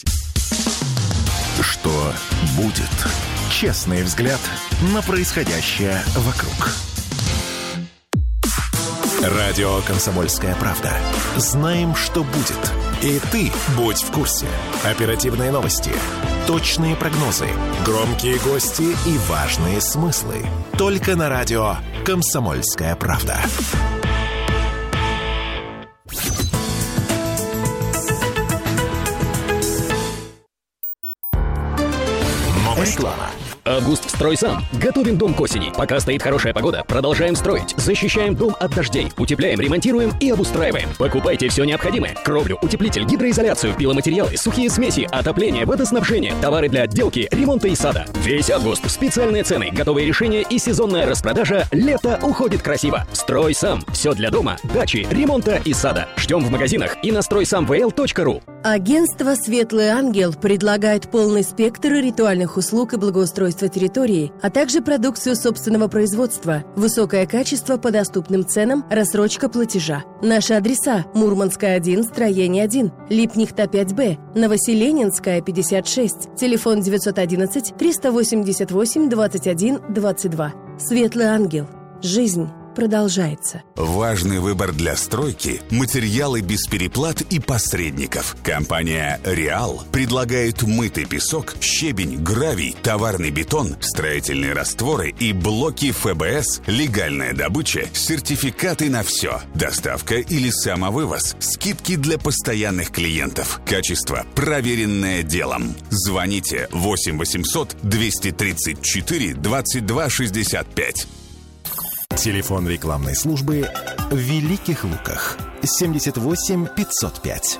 Что будет? Честный взгляд на происходящее вокруг. Радио «Комсомольская правда». Знаем, что будет. И ты будь в курсе. Оперативные новости, точные прогнозы, громкие гости и важные смыслы. Только на радио «Комсомольская правда». Реклама. Август «Стройсам». Готовим дом к осени. Пока стоит хорошая погода, продолжаем строить. Защищаем дом от дождей. Утепляем, ремонтируем и обустраиваем. Покупайте все необходимое. Кровлю, утеплитель, гидроизоляцию, пиломатериалы, сухие смеси, отопление, водоснабжение, товары для отделки, ремонта и сада. Весь август. Специальные цены, готовые решения и сезонная распродажа. Лето уходит красиво. «Стройсам». Все для дома, дачи, ремонта и сада. Ждем в магазинах и на стройсам вэ эл точка ру. Агентство «Светлый ангел» предлагает полный спектр ритуальных услуг и благоустройства территории, а также продукцию собственного производства, высокое качество по доступным ценам, рассрочка платежа. Наши адреса: Мурманская, один, строение один, Липнихта, пять бэ, Новоселенинская, пятьдесят шесть, телефон девятьсот одиннадцать триста восемьдесят восемь двадцать один двадцать два. «Светлый ангел». Жизнь продолжается. Важный выбор для стройки – материалы без переплат и посредников. Компания «Реал» предлагает мытый песок, щебень, гравий, товарный бетон, строительные растворы и блоки эф бэ эс, легальная добыча, сертификаты на все, доставка или самовывоз, скидки для постоянных клиентов, качество, проверенное делом. Звоните восемь восемьсот двести тридцать четыре двадцать два шестьдесят пять. Телефон рекламной службы в Великих Луках семьдесят восемь пятьсот пять.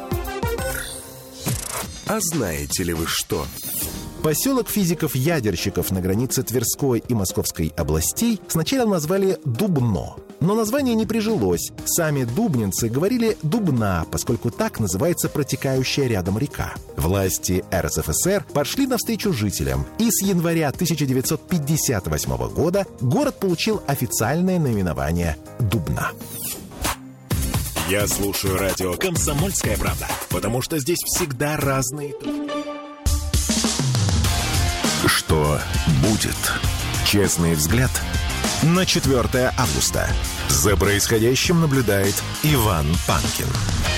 А знаете ли вы что? Поселок физиков-ядерщиков на границе Тверской и Московской областей сначала назвали Дубно. Но название не прижилось. Сами дубнинцы говорили «Дубна», поскольку так называется протекающая рядом река. Власти эр эс эф эс эр пошли навстречу жителям, и с января тысяча девятьсот пятьдесят восьмого года город получил официальное наименование «Дубна». Я слушаю радио «Комсомольская правда», потому что здесь всегда разные... Что будет? Честный взгляд на четвёртое августа. За происходящим наблюдает Иван Панкин.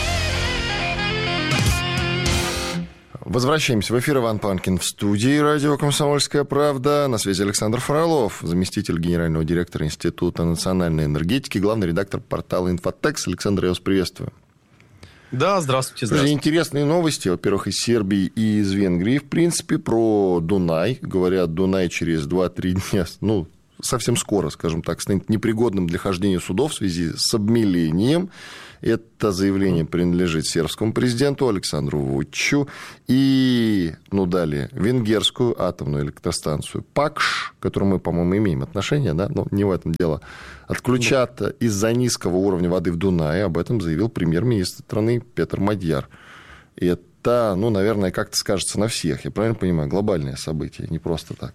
Возвращаемся в эфир. Иван Панкин в студии радио «Комсомольская правда». На связи Александр Фролов, заместитель генерального директора Института национальной энергетики, главный редактор портала «Инфотекс». Александр, я вас приветствую. Да, здравствуйте. здравствуйте. Интересные новости, во-первых, из Сербии и из Венгрии, в принципе, про Дунай. Говорят, Дунай через два-три дня, ну, совсем скоро, скажем так, станет непригодным для хождения судов в связи с обмелением. Это заявление принадлежит сербскому президенту Александру Вучичу. И, ну, далее, венгерскую атомную электростанцию Пакш, к которой мы, по-моему, имеем отношение, да, но не в этом дело, отключат из-за низкого уровня воды в Дунае. Об этом заявил премьер-министр страны Петр Мадьяр. И это, ну, наверное, как-то скажется на всех. Я правильно понимаю? Глобальное событие, не просто так.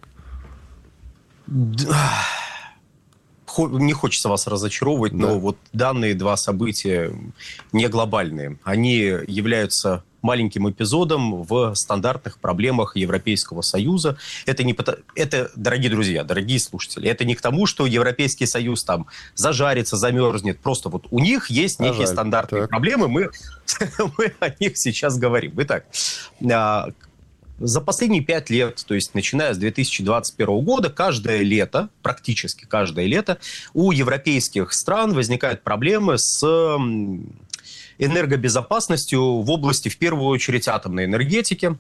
Не хочется вас разочаровывать, да. но вот данные два события не глобальные. Они являются маленьким эпизодом в стандартных проблемах Европейского Союза. Это, не, это, дорогие друзья, дорогие слушатели, это не к тому, что Европейский Союз там зажарится, замерзнет. Просто вот у них есть некие а жаль. стандартные так. проблемы, мы, мы о них сейчас говорим. Итак, за последние пять лет, то есть начиная с две тысячи двадцать первого года, каждое лето, практически каждое лето, у европейских стран возникают проблемы с энергобезопасностью в области, в первую очередь, атомной энергетики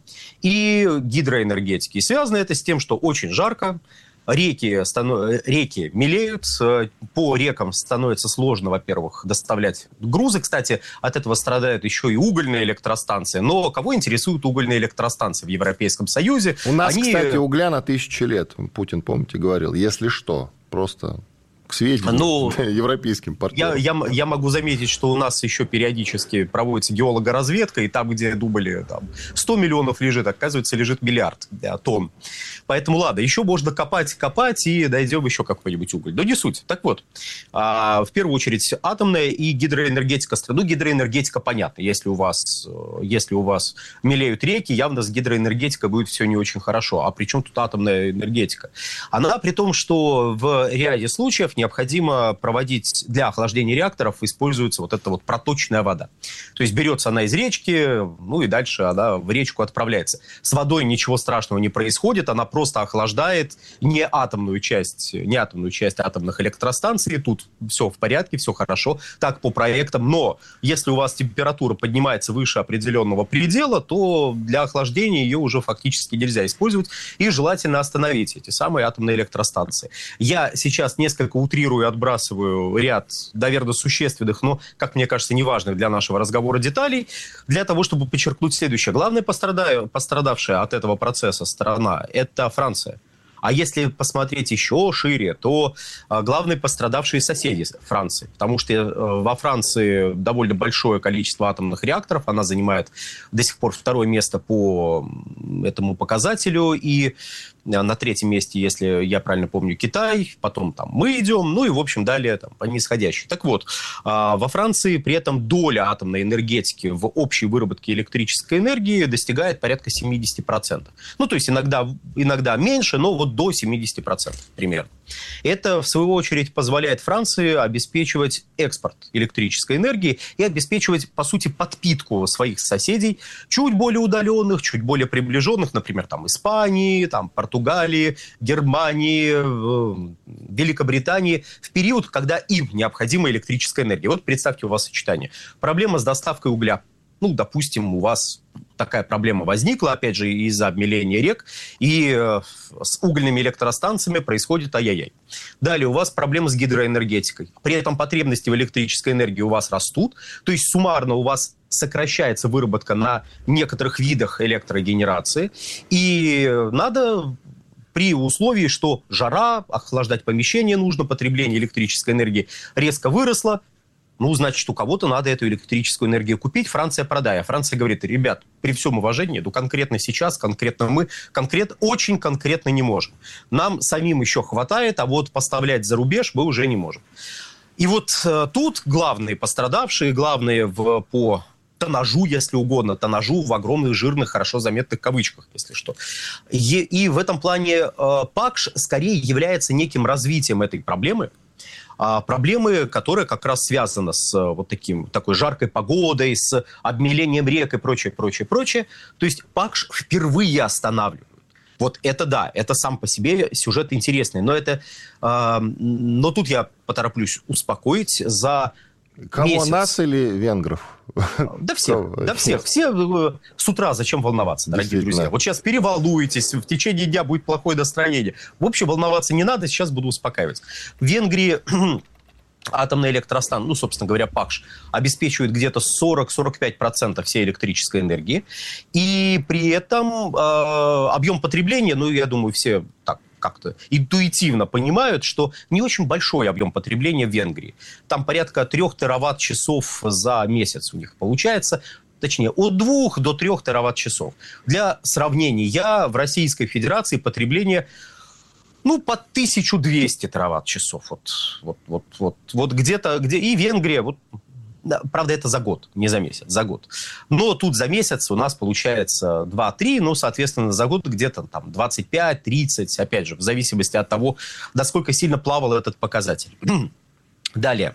и гидроэнергетики. И связано это с тем, что очень жарко, реки, станов... реки мелеют, по рекам становится сложно, во-первых, доставлять грузы. Кстати, от этого страдают еще и угольные электростанции. Но кого интересуют угольные электростанции в Европейском Союзе? У нас, Они... кстати, угля на тысячу лет, Путин, помните, говорил. Если что, просто... к сведению ну, европейским партнерам. Я, я, я могу заметить, что у нас еще периодически проводится геологоразведка, и там, где думали, там, сто миллионов лежит, оказывается, лежит миллиард да, тонн. Поэтому, ладно, еще можно копать, копать, и дойдем еще какой-нибудь уголь. Но не суть. Так вот, а, в первую очередь, атомная и гидроэнергетика страны. Ну, гидроэнергетика, понятно. Если у вас, если у вас мелеют реки, явно с гидроэнергетикой будет все не очень хорошо. А при чем тут атомная энергетика? Она, при том, что в ряде случаев необходимо проводить для охлаждения реакторов, используется вот эта вот проточная вода. То есть берется она из речки, ну и дальше она в речку отправляется. С водой ничего страшного не происходит, она просто охлаждает не атомную часть, не атомную часть атомных электростанций. Тут все в порядке, все хорошо, так по проектам. Но если у вас температура поднимается выше определенного предела, то для охлаждения ее уже фактически нельзя использовать, и желательно остановить эти самые атомные электростанции. Я сейчас несколько утрирую и отбрасываю ряд, наверное, существенных, но, как мне кажется, неважных для нашего разговора деталей, для того, чтобы подчеркнуть следующее. Главная пострадавшая от этого процесса страна – это Франция. А если посмотреть еще шире, то главные пострадавшие соседи Франции. Потому что во Франции довольно большое количество атомных реакторов. Она занимает до сих пор второе место по этому показателю. И на третьем месте, если я правильно помню, Китай. Потом там мы идем. Ну и, в общем, далее там, по нисходящей. Так вот, во Франции при этом доля атомной энергетики в общей выработке электрической энергии достигает порядка семьдесят процентов. Ну, то есть иногда, иногда меньше, но вот до семьдесят процентов примерно. Это, в свою очередь, позволяет Франции обеспечивать экспорт электрической энергии и обеспечивать, по сути, подпитку своих соседей, чуть более удаленных, чуть более приближенных, например, там, Испании, там, Португалии, Германии, Великобритании, в период, когда им необходима электрическая энергия. Вот представьте, у вас сочетание. Проблема с доставкой угля. Ну, допустим, у вас такая проблема возникла, опять же, из-за обмеления рек, и э, с угольными электростанциями происходит ай-яй-яй. Далее у вас проблема с гидроэнергетикой. При этом потребности в электрической энергии у вас растут, то есть суммарно у вас сокращается выработка на некоторых видах электрогенерации, и надо при условии, что жара, охлаждать помещение нужно, потребление электрической энергии резко выросло. Ну, значит, у кого-то надо эту электрическую энергию купить. Франция продай. А Франция говорит: ребят, при всем уважении, ну, конкретно сейчас, конкретно мы, конкретно, очень конкретно не можем. Нам самим еще хватает, а вот поставлять за рубеж мы уже не можем. И вот э, тут главные пострадавшие, главные в, по тоннажу, если угодно, тоннажу в огромных, жирных, хорошо заметных кавычках, если что. И, и в этом плане э, ПАКШ скорее является неким развитием этой проблемы, а проблемы, которая как раз связана с вот таким, такой жаркой погодой, с обмелением рек и прочее, прочее, прочее. То есть ПАКШ впервые останавливают. Вот это да, это сам по себе сюжет интересный. Но, это, э, но тут я потороплюсь успокоить за Кого, месяц. Нас или венгров? Да всех, да всех. Все с утра зачем волноваться, дорогие друзья? Вот сейчас переволнуетесь, в течение дня будет плохое настроение. В общем, волноваться не надо, сейчас буду успокаивать. В Венгрии атомная электростанция, ну, собственно говоря, ПАКШ, обеспечивает где-то сорок-сорок пять процентов всей электрической энергии. И при этом э, объем потребления, ну, я думаю, все так как-то интуитивно понимают, что не очень большой объем потребления в Венгрии. Там порядка трех тераватт-часов за месяц у них получается. Точнее, от двух до трех тераватт-часов. Для сравнения, я в Российской Федерации потребление, ну, под тысячу двести тераватт-часов. Вот, вот, вот, вот, вот где-то, где и Венгрия, вот, да, правда, это за год, не за месяц, за год. Но тут за месяц у нас получается два-три, ну, соответственно, за год где-то там двадцать пять тридцать, опять же, в зависимости от того, насколько сильно плавал этот показатель. Далее.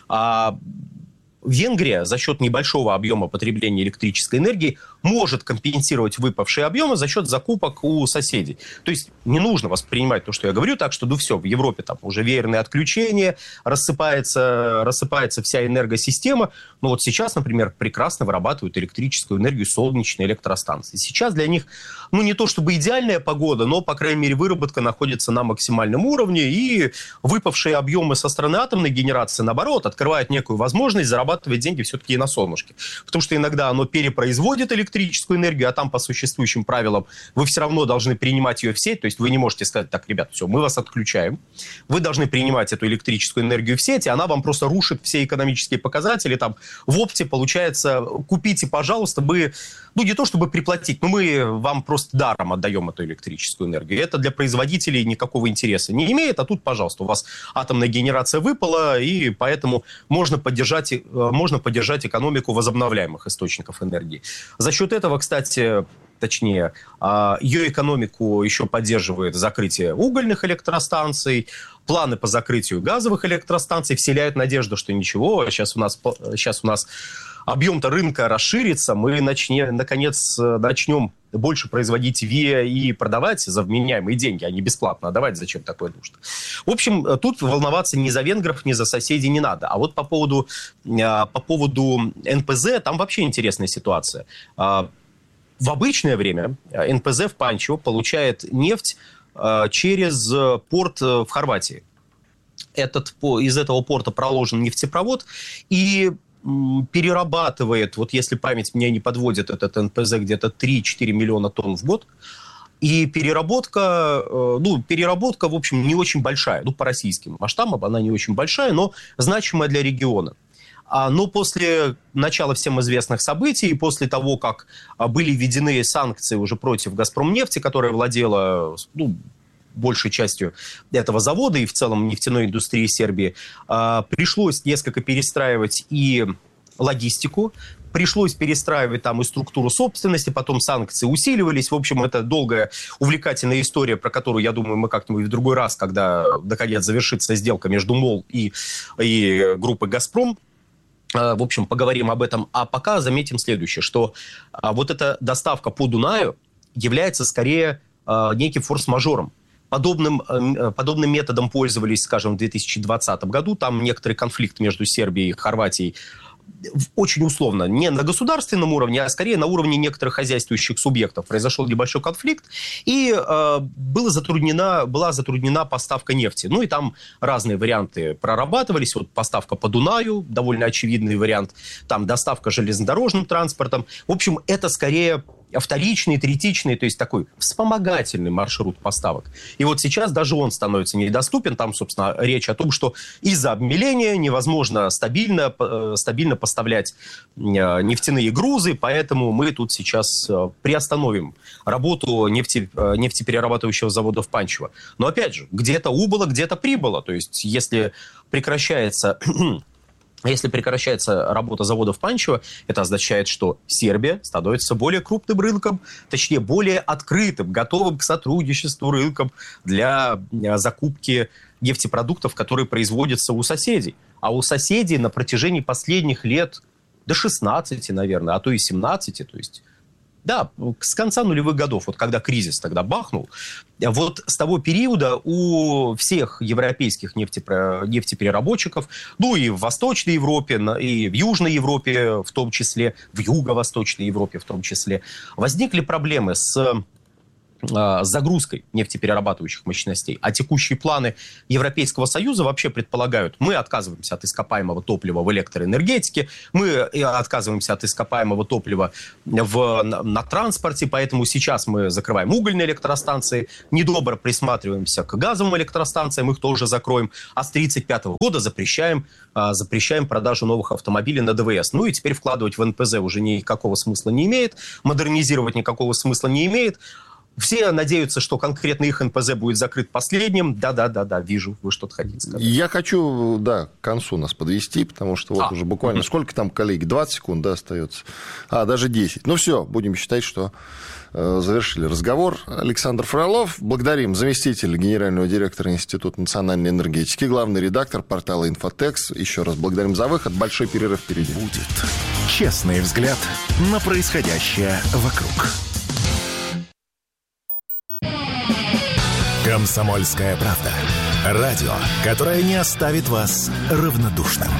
Венгрия за счет небольшого объема потребления электрической энергии может компенсировать выпавшие объемы за счет закупок у соседей. То есть не нужно воспринимать то, что я говорю, так что, ну все, в Европе там уже веерные отключения, рассыпается, рассыпается вся энергосистема. Но вот сейчас, например, прекрасно вырабатывают электрическую энергию солнечные электростанции. Сейчас для них, ну не то чтобы идеальная погода, но, по крайней мере, выработка находится на максимальном уровне, и выпавшие объемы со стороны атомной генерации, наоборот, открывают некую возможность зарабатывать деньги все-таки и на солнышке. Потому что иногда оно перепроизводит электрическую электрическую энергию, а там по существующим правилам вы все равно должны принимать ее в сеть. То есть вы не можете сказать: так, ребят, все, мы вас отключаем. Вы должны принимать эту электрическую энергию в сеть, и она вам просто рушит все экономические показатели. Там в опте получается: купите, пожалуйста, мы, ну не то чтобы приплатить, но мы вам просто даром отдаем эту электрическую энергию. Это для производителей никакого интереса не имеет, а тут, пожалуйста, у вас атомная генерация выпала, и поэтому можно поддержать, можно поддержать экономику возобновляемых источников энергии. За счет этого, кстати, точнее, ее экономику еще поддерживает закрытие угольных электростанций, планы по закрытию газовых электростанций вселяют надежду, что ничего, сейчас у нас, сейчас у нас объем-то рынка расширится, мы начнем, наконец начнем больше производить ВИА и продавать за вменяемые деньги, а не бесплатно. А давать зачем такое нужно? В общем, тут волноваться ни за венгров, ни за соседей не надо. А вот по поводу, по поводу эн пэ зэ, там вообще интересная ситуация. В обычное время эн пэ зэ в Панчио получает нефть через порт в Хорватии. Этот, из этого порта проложен нефтепровод, и перерабатывает, вот если память меня не подводит, этот эн пэ зэ где-то три-четыре миллиона тонн в год. И переработка, ну, переработка, в общем, не очень большая. Ну, по российским масштабам она не очень большая, но значимая для региона. Но после начала всем известных событий, после того, как были введены санкции уже против «Газпромнефти», которая владела, ну, большей частью этого завода и в целом нефтяной индустрии Сербии, пришлось несколько перестраивать и логистику, пришлось перестраивать там и структуру собственности, потом санкции усиливались. В общем, это долгая, увлекательная история, про которую, я думаю, мы как-нибудь в другой раз, когда наконец завершится сделка между МОЛ и, и группой «Газпром», в общем, поговорим об этом. А пока заметим следующее, что вот эта доставка по Дунаю является скорее неким форс-мажором. Подобным, подобным методом пользовались, скажем, в две тысячи двадцатом году. Там некоторый конфликт между Сербией и Хорватией, очень условно, не на государственном уровне, а скорее на уровне некоторых хозяйствующих субъектов. Произошел небольшой конфликт, и э, была, затруднена, была затруднена поставка нефти. Ну и там разные варианты прорабатывались. Вот поставка по Дунаю, довольно очевидный вариант. Там доставка железнодорожным транспортом. В общем, это скорее вторичный, третичный, то есть такой вспомогательный маршрут поставок. И вот сейчас даже он становится недоступен. Там, собственно, речь о том, что из-за обмеления невозможно стабильно, стабильно поставлять нефтяные грузы, поэтому мы тут сейчас приостановим работу нефти, нефтеперерабатывающего завода в Панчево. Но, опять же, где-то убыло, где-то прибыло. То есть, если прекращается... Если прекращается работа завода в Панчево, это означает, что Сербия становится более крупным рынком, точнее, более открытым, готовым к сотрудничеству рынком для закупки нефтепродуктов, которые производятся у соседей. А у соседей на протяжении последних лет до шестнадцати, наверное, а то и семнадцати, то есть... Да, с конца нулевых годов, вот когда кризис тогда бахнул, вот с того периода у всех европейских нефтепро... нефтепереработчиков, ну и в Восточной Европе, и в Южной Европе в том числе, в Юго-Восточной Европе в том числе, возникли проблемы с... с загрузкой нефтеперерабатывающих мощностей. А текущие планы Европейского Союза вообще предполагают, мы отказываемся от ископаемого топлива в электроэнергетике, мы отказываемся от ископаемого топлива в, на, на транспорте, поэтому сейчас мы закрываем угольные электростанции, недобро присматриваемся к газовым электростанциям, их тоже закроем, а с тридцать пятого года запрещаем, запрещаем продажу новых автомобилей на ДВС. Ну и теперь вкладывать в эн пэ зэ уже никакого смысла не имеет, модернизировать никакого смысла не имеет. Все надеются, что конкретно их эн пэ зэ будет закрыт последним. Да-да-да, вижу, вы что-то хотите сказать. Я хочу, да, к концу нас подвести, потому что вот а. уже буквально... Сколько там, коллеги? двадцать секунд, да, остается? А, даже десять. Ну, все, будем считать, что э, завершили разговор. Александр Фролов. Благодарим заместителя генерального директора Института национальной энергетики, главный редактор портала «Инфотекс». Еще раз благодарим за выход. Большой перерыв впереди. Будет честный взгляд на происходящее вокруг. «Комсомольская правда». Радио, которое не оставит вас равнодушным.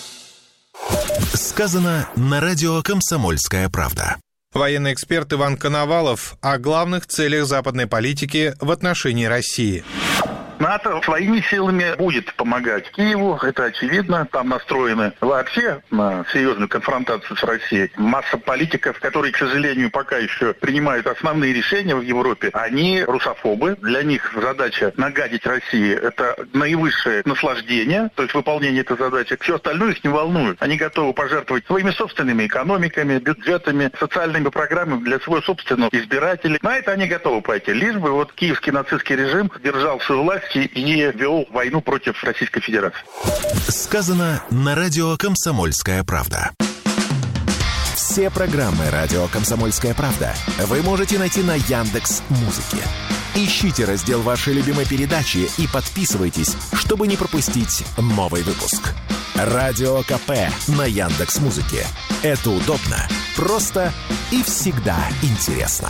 Сказано на радио «Комсомольская правда». Военный эксперт Иван Коновалов о главных целях западной политики в отношении России. НАТО своими силами будет помогать Киеву, это очевидно. Там настроены вообще на серьезную конфронтацию с Россией. Масса политиков, которые, к сожалению, пока еще принимают основные решения в Европе, они русофобы. Для них задача нагадить России – это наивысшее наслаждение, то есть выполнение этой задачи. Все остальное их не волнует. Они готовы пожертвовать своими собственными экономиками, бюджетами, социальными программами для своего собственного избирателя. На это они готовы пойти. Лишь бы вот киевский нацистский режим держал свою власть и вел войну против Российской Федерации. Сказано на радио «Комсомольская правда». Все программы радио «Комсомольская правда» вы можете найти на Яндекс.Музыке. Ищите раздел вашей любимой передачи и подписывайтесь, чтобы не пропустить новый выпуск. Радио КП на Яндекс.Музыке. Это удобно, просто и всегда интересно.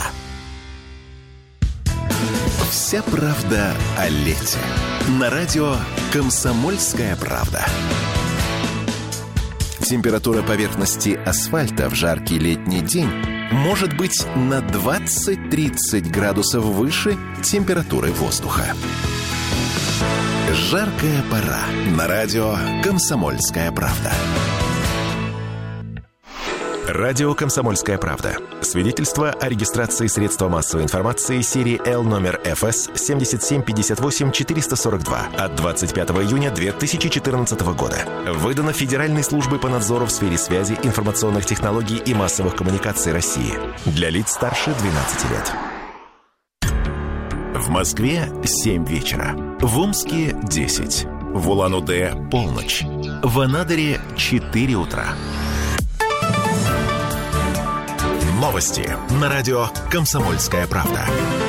Вся правда о лете. На радио «Комсомольская правда». Температура поверхности асфальта в жаркий летний день может быть на двадцать-тридцать градусов выше температуры воздуха. Жаркая пора. На радио «Комсомольская правда». Радио «Комсомольская правда». Свидетельство о регистрации средства массовой информации серии Л номер эф эс семь семь пять восемь четыре сорок два от двадцать пятого июня две тысячи четырнадцатого года. Выдано Федеральной службой по надзору в сфере связи, информационных технологий и массовых коммуникаций России. Для лиц старше двенадцати лет. В Москве семь вечера. В Омске десять. В Улан-Удэ полночь. В Анадыре четыре утра. Новости на радио «Комсомольская правда».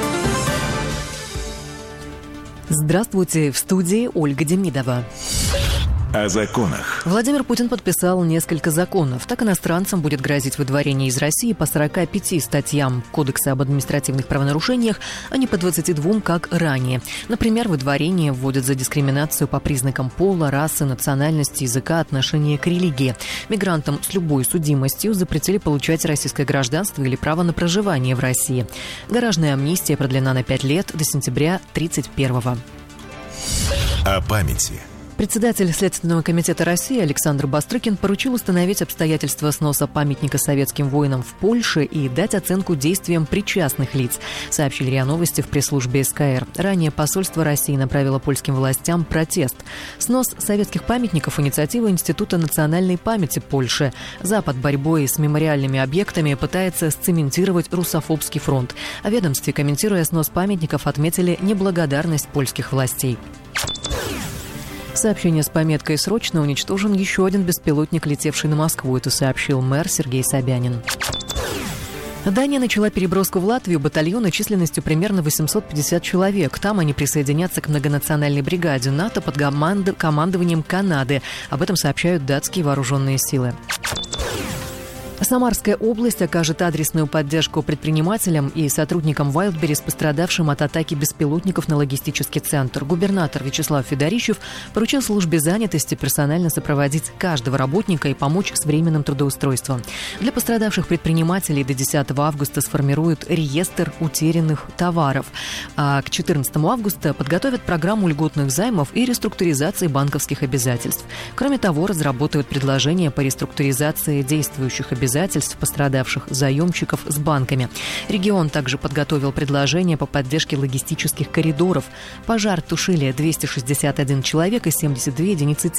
Здравствуйте, в студии Ольга Демидова. О законах. Владимир Путин подписал несколько законов. Так иностранцам будет грозить выдворение из России по сорока пяти статьям Кодекса об административных правонарушениях, а не по двадцати двум, как ранее. Например, выдворение вводят за дискриминацию по признакам пола, расы, национальности, языка, отношения к религии. Мигрантам с любой судимостью запретили получать российское гражданство или право на проживание в России. Гаражная амнистия продлена на пять лет до сентября тридцать первого. О памяти. Председатель Следственного комитета России Александр Бастрыкин поручил установить обстоятельства сноса памятника советским воинам в Польше и дать оценку действиям причастных лиц, сообщили РИА Новости в пресс-службе эс ка эр. Ранее посольство России направило польским властям протест. Снос советских памятников – инициатива Института национальной памяти Польши. Запад борьбой с мемориальными объектами пытается сцементировать русофобский фронт. О ведомстве, комментируя снос памятников, отметили неблагодарность польских властей. Сообщение с пометкой «Срочно» уничтожен еще один беспилотник, летевший на Москву. Это сообщил мэр Сергей Собянин. Дания начала переброску в Латвию батальона численностью примерно восемьсот пятьдесят человек. Там они присоединятся к многонациональной бригаде НАТО под командованием Канады. Об этом сообщают датские вооруженные силы. Самарская область окажет адресную поддержку предпринимателям и сотрудникам Wildberries, пострадавшим от атаки беспилотников на логистический центр. Губернатор Вячеслав Федорищев поручил службе занятости персонально сопроводить каждого работника и помочь с временным трудоустройством. Для пострадавших предпринимателей до десятого августа сформируют реестр утерянных товаров. А к четырнадцатому августа подготовят программу льготных займов и реструктуризации банковских обязательств. Кроме того, разработают предложения по реструктуризации действующих обязательств пострадавших заемщиков с банками. Регион также подготовил предложение по поддержке логистических коридоров. Пожар тушили двести шестьдесят один человек и семьдесят две единицы